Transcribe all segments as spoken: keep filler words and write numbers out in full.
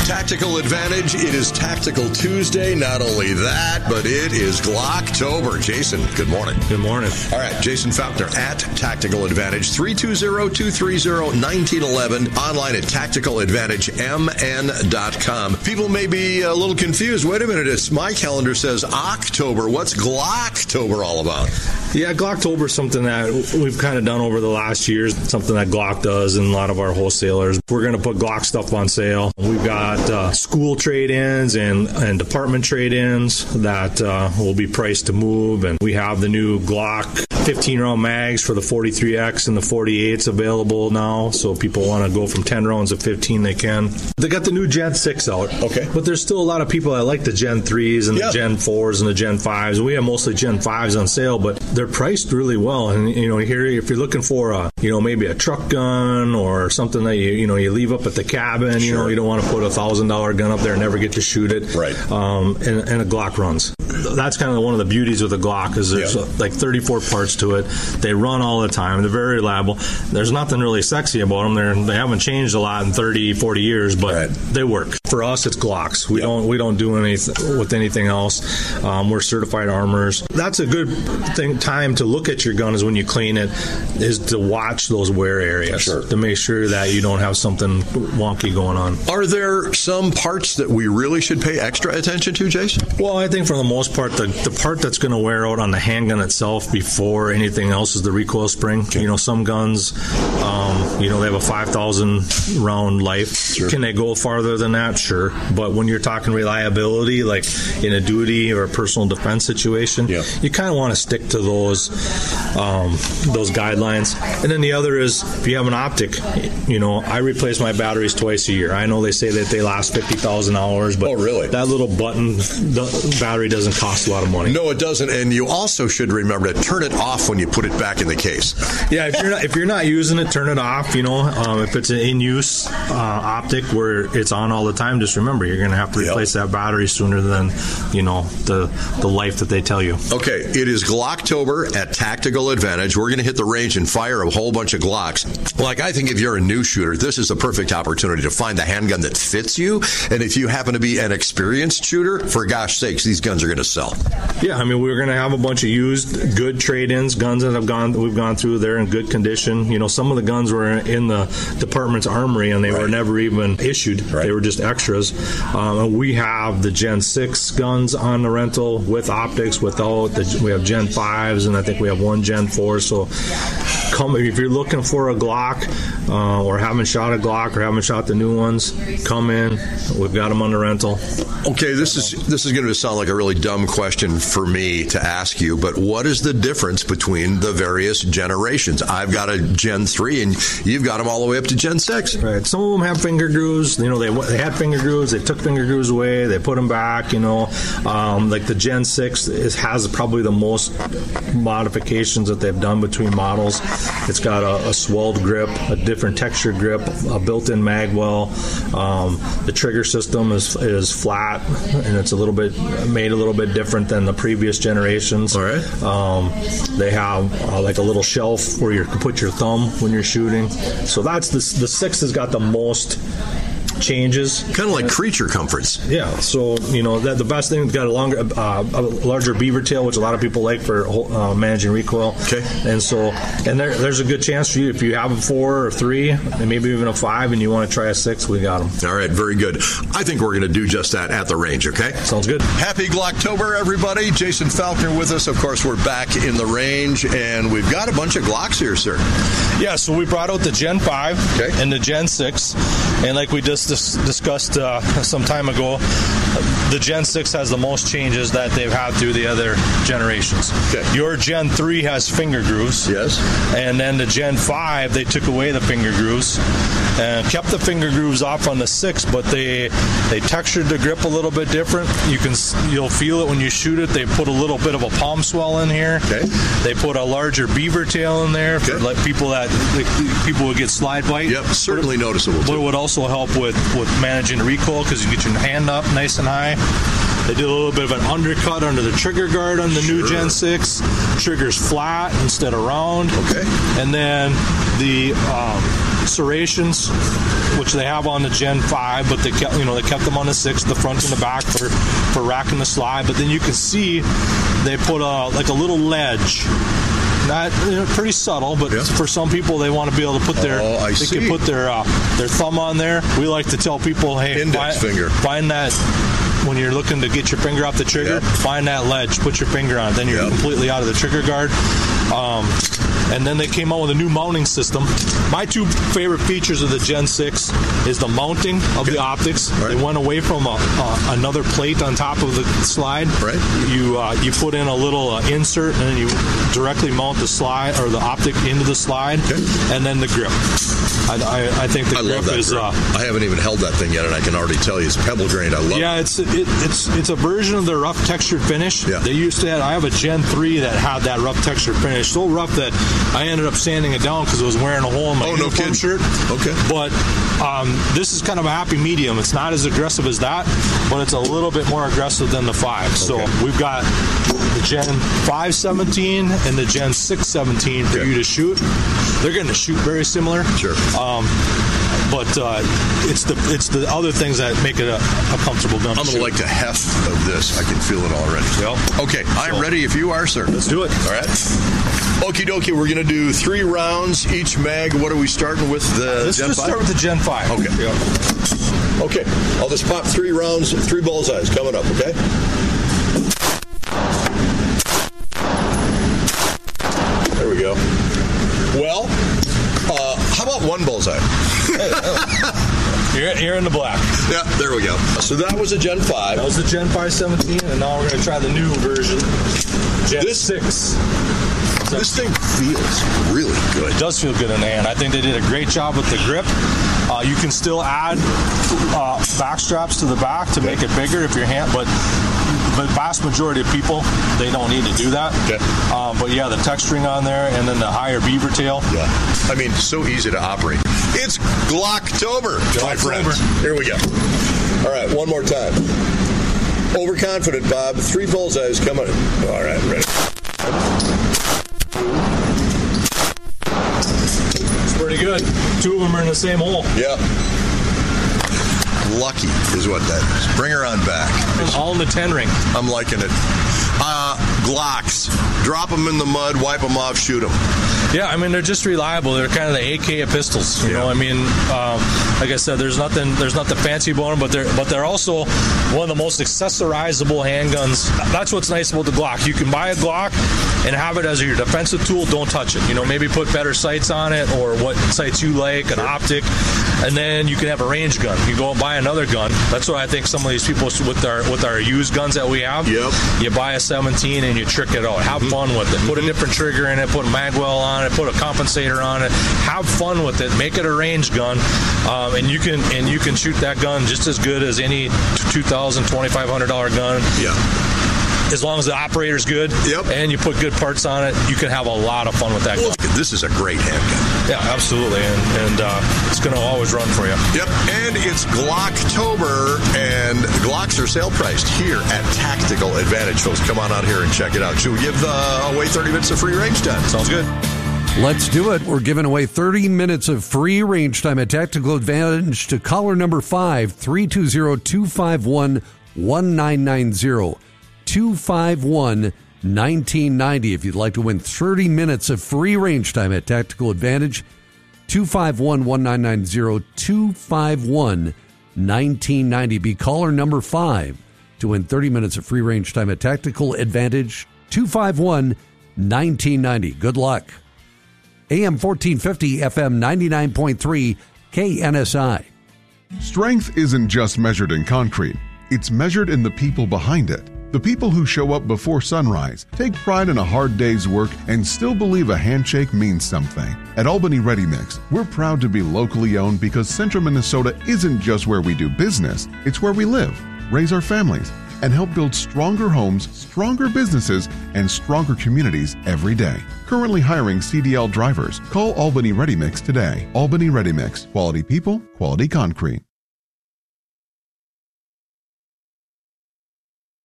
Tactical Advantage. It is Tactical Tuesday. Not only that, but it is Glocktober. Jason, good morning. Good morning. All right, Jason Faulkner at Tactical Advantage, three two zero, two three zero, one nine one one, online at tactical advantage m n dot com. People may be a little confused. Wait a minute, it's, my calendar says October. What's Glocktober all about? Yeah, Glocktober is something that we've kind of done over the last years, something that Glock does and a lot of our wholesalers. We're going to put Glock stuff on sale. We've got uh, school trade-ins and, and department trade-ins that uh, will be priced to move, and we have the new Glock fifteen round mags for the forty-three X and the forty-eights available now, so if people want to go from ten rounds to fifteen, they can. They got the new Gen six out, okay, but there's still a lot of people that like the Gen threes and yep. the Gen fours and the Gen fives. We have mostly Gen fives on sale, but they're priced really well. And you know, here if you're looking for a, you know, maybe a truck gun or something that you you know you leave up at the cabin, sure. you know, you don't want to put a thousand dollar gun up there and never get to shoot it, right? Um, and, and a Glock runs. That's kind of one of the beauties of the Glock is there's yeah. like thirty-four parts to it. They run all the time. They're very reliable. There's nothing really sexy about them. They're, they haven't changed a lot in thirty, forty years, but right. they work. For us, it's Glocks. We yep. don't we don't do anything with anything else. Um, we're certified armors. That's a good thing. Time to look at your gun is when you clean it, is to watch those wear areas sure. to make sure that you don't have something wonky going on. Are there some parts that we really should pay extra attention to, Jason? Well, I think for the most part, the, the part that's going to wear out on the handgun itself before anything else is the recoil spring. Okay. You know, some guns, um, you know, they have a five thousand round life. Sure. Can they go farther than that? Sure. But when you're talking reliability, like in a duty or a personal defense situation, yeah. you kind of want to stick to those um, those guidelines. And then the other is, if you have an optic, you know, I replace my batteries twice a year. I know they say that they last fifty thousand hours, but oh, really? that little button the battery doesn't cost a lot of money. No, it doesn't. And you also should remember to turn it off when you put it back in the case. Yeah, if you're not if you're not using it, turn it off. You know, um, if it's an in-use uh, optic where it's on all the time, just remember you're going to have to replace yep. that battery sooner than you know the the life that they tell you. Okay, it is Glocktober at Tactical Advantage. We're going to hit the range and fire a whole bunch of Glocks. Like, I think if you're a new shooter, this is the perfect opportunity to find the handgun that fits you. And if you happen to be an experienced shooter, for gosh sakes, these guns are going to sell. Yeah, I mean, we're going to have a bunch of used, good trade-ins, guns that have gone, we've gone through. They're in good condition. You know, some of the guns were in the department's armory, and they right. were never even issued. Right. They were just extras. Um, and we have the Gen six guns on the rental with optics, without. The, we have Gen fives, and I think we have one Gen four. So come if you're looking for a Glock uh, or haven't shot a Glock or haven't shot the new ones, come in. We've got them on the rental. Okay, this is this is going to sound like a really dumb question for me to ask you, but what is the difference between the various generations? I've got a Gen three, and you've got them all the way up to Gen six. Right. Some of them have finger grooves. You know, they they had finger grooves. They took finger grooves away. They put them back. You know, um, like the Gen six is, has probably the most modifications that they've done between models. It's got a, a swelled grip, a different texture grip, a built-in mag well. Um, the trigger system is is flat, and it's a little bit made a little bit different than the previous generations. All right. Um, they have uh, like a little shelf where you can put your thumb when you're shooting. So that's the the six has got the most changes. Kind of like creature comforts. Yeah. So, you know, that the best thing, it's got a longer, uh, a larger beaver tail, which a lot of people like for uh, managing recoil. Okay. And so, and there, there's a good chance for you, if you have a four or three, and maybe even a five, and you want to try a six, we got them. All right. Very good. I think we're going to do just that at the range, okay? Sounds good. Happy Glocktober, everybody. Jason Faulkner with us. Of course, we're back in the range, and we've got a bunch of Glocks here, sir. Yeah, so we brought out the Gen five okay. and the Gen six, and like we just dis- discussed uh, some time ago, the Gen six has the most changes that they've had through the other generations. Okay. Your Gen three has finger grooves. Yes. And then the Gen five, they took away the finger grooves and kept the finger grooves off on the six, but they they textured the grip a little bit different. You can you'll feel it when you shoot it. They put a little bit of a palm swell in here. Okay. They put a larger beaver tail in there for okay. like people that like, people would get slide bite. Yep, certainly but, noticeable. But too. it would also help with with managing recoil because you get your hand up nice and high. They did a little bit of an undercut under the trigger guard on the sure. new Gen six. Trigger's flat instead of round. Okay. And then the um, serrations, which they have on the Gen five, but they kept, you know, they kept them on the six, the front and the back for, for racking the slide. But then you can see they put a, like a little ledge. Not you know, pretty subtle, but yeah. for some people, they want to be able to put their oh, I they see. can put their uh, their thumb on there. We like to tell people, hey, index find, finger. find that when you're looking to get your finger off the trigger. Yep. Find that ledge, put your finger on it. Then you're yep. completely out of the trigger guard. Um, and then they came out with a new mounting system. My two favorite features of the Gen six is the mounting of okay. the optics. Right. They went away from a, uh, another plate on top of the slide. Right. You uh, you put in a little uh, insert, and then you directly mount the slide or the optic into the slide, okay. and then the grip. I, I, I think the I grip love that is. grip. Uh, I haven't even held that thing yet, and I can already tell you it's pebble grained. I love yeah, it. Yeah, it's it, it's it's a version of the rough textured finish. Yeah. They used to have. I have a Gen three that had that rough textured finish, so rough that I ended up sanding it down because it was wearing a hole in my oh, uniform no shirt. Okay. But um, this is kind of a happy medium. It's not as aggressive as that, but it's a little bit more aggressive than the five. So okay. we've got the Gen five seventeen and the Gen six seventeen for okay. you to shoot. They're going to shoot very similar. Sure. Um, but uh, it's the it's the other things that make it a, a comfortable gun. I'm going to like the heft of this. I can feel it already. Yep. Okay, I'm so, ready if you are, sir. Let's do it. All right. Okie dokie, we're going to do three rounds each mag. What are we starting with? The Let's Gen just five? start with the Gen five. Okay. Yep. Okay, I'll just pop three rounds, three bullseyes coming up, okay? There we go. Well, uh, how about one bullseye? You're, you're in the black. Yeah, there we go. So that was a Gen five. That was the Gen five seventeen, and now we're going to try the new version, Gen this, six. This thing feels really good. It does feel good in the hand. I think they did a great job with the grip. Uh, you can still add uh, back straps to the back to make it bigger if your hand, but the vast majority of people, they don't need to do that. Okay. Um, but yeah, the texturing on there, and then the higher beaver tail. Yeah. I mean, so easy to operate. It's Glocktober, my friends. Here we go. All right, one more time. Overconfident, Bob. Three bullseyes coming. All right, ready. It's pretty good. Two of them are in the same hole. Yeah. Lucky is what that is. Bring her on back. All in the ten ring. I'm liking it. Uh, Glocks. Drop them in the mud, wipe them off, shoot them. Yeah, I mean, they're just reliable. They're kind of the A K of pistols. You yeah. know, I mean, um, like I said, there's nothing, there's nothing fancy about them, but they're, but they're also one of the most accessorizable handguns. That's what's nice about the Glock. You can buy a Glock and have it as your defensive tool. Don't touch it. You know, maybe put better sights on it or what sights you like, an optic, and then you can have a range gun. You go and buy another gun. That's what I think some of these people with our with our used guns that we have. Yep. You buy a seventeen and you trick it out. Have mm-hmm. fun with it. Put a different trigger in it. Put a magwell on it. Put a compensator on it. Have fun with it. Make it a range gun, um, and you can and you can shoot that gun just as good as any two thousand, twenty-five hundred dollar gun. Yeah. As long as the operator's good, yep. and you put good parts on it, you can have a lot of fun with that well, gun. This is a great handgun. Yeah, absolutely, and, and uh, it's going to always run for you. Yep, and it's Glocktober, and Glocks are sale priced here at Tactical Advantage. Folks, come on out here and check it out. Should we give uh, away thirty minutes of free range time? Sounds good. Let's do it. We're giving away thirty minutes of free range time at Tactical Advantage to caller number five, three two zero, two five one, one nine nine zero. two five one, one nine nine zero. If you'd like to win thirty minutes of free range time at Tactical Advantage, two five one, one nine nine zero, two five one, one nine nine zero. Be caller number five to win thirty minutes of free range time at Tactical Advantage, two five one, one nine nine zero. Good luck. A M fourteen fifty, F M ninety-nine point three, K N S I. Strength isn't just measured in concrete. It's measured in the people behind it. The people who show up before sunrise, take pride in a hard day's work, and still believe a handshake means something. At Albany Ready Mix, we're proud to be locally owned because Central Minnesota isn't just where we do business, it's where we live, raise our families, and help build stronger homes, stronger businesses, and stronger communities every day. Currently hiring C D L drivers. Call Albany Ready Mix today. Albany Ready Mix. Quality people, quality concrete.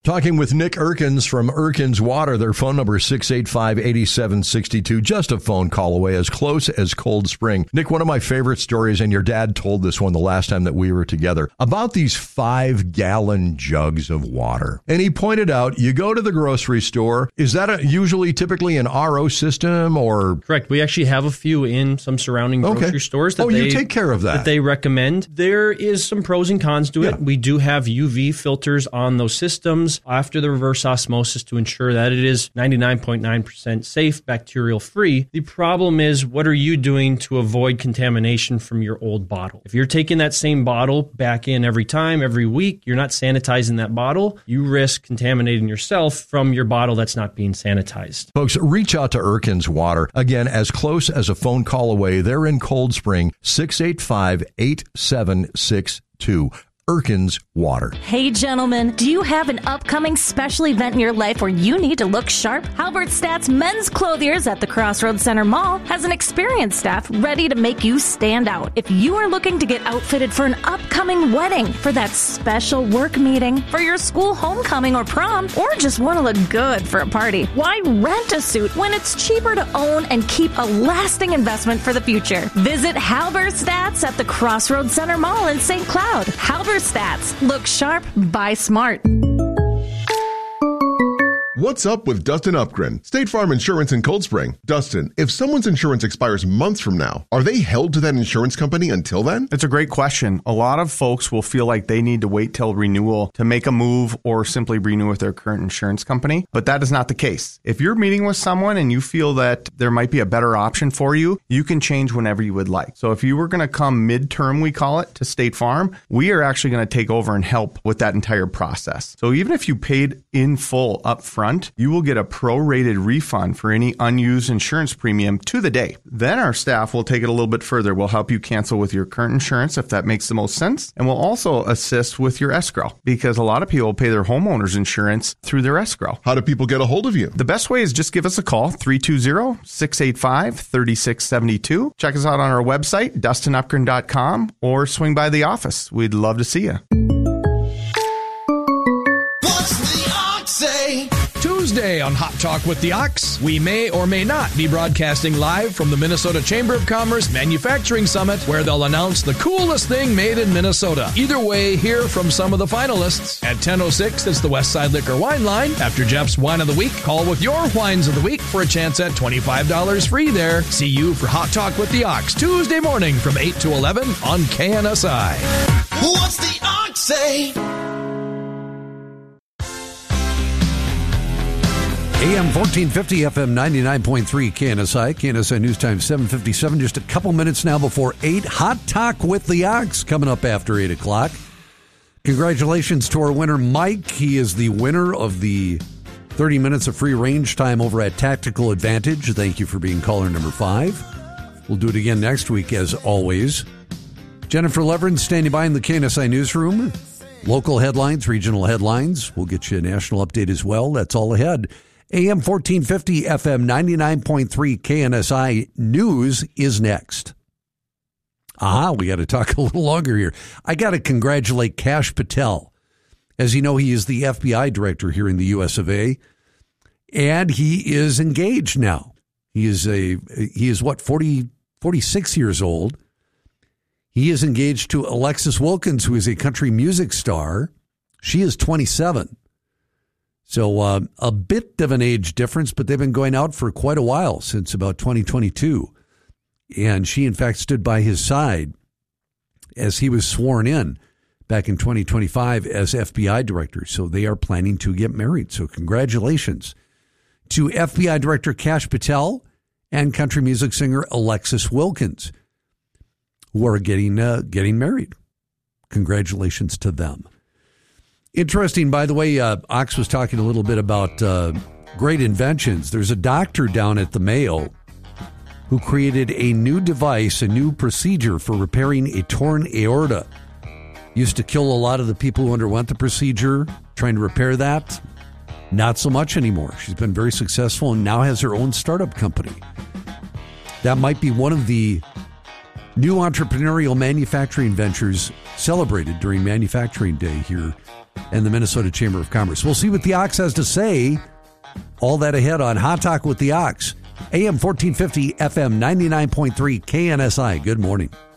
Talking with Nick Erkins from Erkins Water. Their phone number is six eight five, eight seven six two. Just a phone call away, as close as Cold Spring. Nick, one of my favorite stories, and your dad told this one the last time that we were together, about these five-gallon jugs of water. And he pointed out, you go to the grocery store, is that a, usually typically an R O system or? Correct. We actually have a few in some surrounding grocery okay. stores. That oh, they, you take care of that. That they recommend. There is some pros and cons to it. Yeah. We do have U V filters on those systems after the reverse osmosis to ensure that it is ninety-nine point nine percent safe, bacterial free. The problem is, what are you doing to avoid contamination from your old bottle? If you're taking that same bottle back in every time, every week, you're not sanitizing that bottle, you risk contaminating yourself from your bottle that's not being sanitized. Folks, reach out to Erkins Water. Again, as close as a phone call away. They're in Cold Spring, six eight five, eight seven six two. Erkins Water. Hey, gentlemen, do you have an upcoming special event in your life where you need to look sharp? Halberstadt's Men's Clothiers at the Crossroads Center Mall has an experienced staff ready to make you stand out. If you are looking to get outfitted for an upcoming wedding, for that special work meeting, for your school homecoming or prom, or just want to look good for a party, why rent a suit when it's cheaper to own and keep a lasting investment for the future? Visit Halberstadt's at the Crossroads Center Mall in Saint Cloud. Halberstadt's. Look sharp, buy smart. What's up with Dustin Upgren, State Farm Insurance in Cold Spring? Dustin, if someone's insurance expires months from now, are they held to that insurance company until then? It's a great question. A lot of folks will feel like they need to wait till renewal to make a move or simply renew with their current insurance company, but that is not the case. If you're meeting with someone and you feel that there might be a better option for you, you can change whenever you would like. So if you were going to come midterm, we call it, to State Farm, we are actually going to take over and help with that entire process. So even if you paid in full up front, you will get a prorated refund for any unused insurance premium to the day. Then our staff will take it a little bit further. We'll help you cancel with your current insurance if that makes the most sense. And we'll also assist with your escrow because a lot of people pay their homeowner's insurance through their escrow. How do people get a hold of you? The best way is just give us a call, three two zero, six eight five, three six seven two. Check us out on our website, dustin upgren dot com, or swing by the office. We'd love to see you. What's the ox say? Tuesday on Hot Talk with the Ox, we may or may not be broadcasting live from the Minnesota Chamber of Commerce Manufacturing Summit, where they'll announce the coolest thing made in Minnesota. Either way, hear from some of the finalists. At ten oh six, it's the Westside Liquor Wine Line. After Jeff's Wine of the Week, call with your Wines of the Week for a chance at twenty-five dollars free there. See you for Hot Talk with the Ox, Tuesday morning from eight to eleven on K N S I. What's the ox say? A M fourteen fifty, F M ninety-nine point three, K N S I. K N S I News Time seven fifty-seven. Just a couple minutes now before eight. Hot Talk with the Ox coming up after eight o'clock. Congratulations to our winner, Mike. He is the winner of the thirty minutes of free range time over at Tactical Advantage. Thank you for being caller number five. We'll do it again next week, as always. Jennifer Levering standing by in the K N S I newsroom. Local headlines, regional headlines. We'll get you a national update as well. That's all ahead. A M fourteen fifty, F M ninety-nine point three, K N S I News is next. Aha, we got to talk a little longer here. I got to congratulate Kash Patel. As you know, he is the F B I director here in the U S of A, and he is engaged now. He is a he is what, forty, forty-six years old. He is engaged to Alexis Wilkins, who is a country music star. She is twenty-seven. So uh, a bit of an age difference, but they've been going out for quite a while, since about twenty twenty-two. And she, in fact, stood by his side as he was sworn in back in twenty twenty-five as F B I director. So they are planning to get married. So congratulations to F B I Director Kash Patel and country music singer Alexis Wilkins, who are getting uh, getting married. Congratulations to them. Interesting, by the way, uh, Ox was talking a little bit about uh, great inventions. There's a doctor down at the Mayo who created a new device, a new procedure for repairing a torn aorta. Used to kill a lot of the people who underwent the procedure, trying to repair that. Not so much anymore. She's been very successful and now has her own startup company. That might be one of the new entrepreneurial manufacturing ventures celebrated during Manufacturing Day here and the Minnesota Chamber of Commerce. We'll see what the Ox has to say. All that ahead on Hot Talk with the Ox. A M fourteen fifty, F M ninety-nine point three, K N S I. Good morning.